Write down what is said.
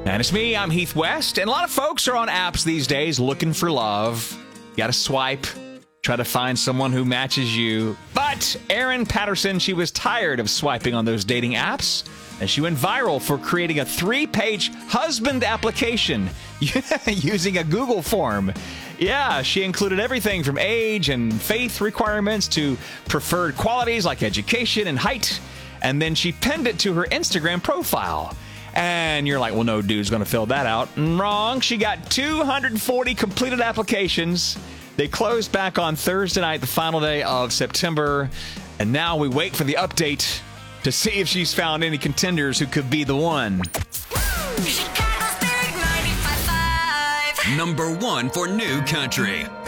And it's me, I'm Heath West, and a lot of folks are on apps these days looking for love. You gotta swipe, try to find someone who matches you. But Erin Patterson, she was tired of swiping on those dating apps, and she went viral for creating a 3-page husband application using a Google form. Yeah, she included everything from age and faith requirements to preferred qualities like education and height. And then she pinned it to her Instagram profile. And you're like, well, no dude's going to fill that out. Wrong. She got 240 completed applications. They closed back on Thursday night, the final day of September. And now we wait for the update to see if she's found any contenders who could be the one. Chicago's Big 95.5. Number 1 for New Country.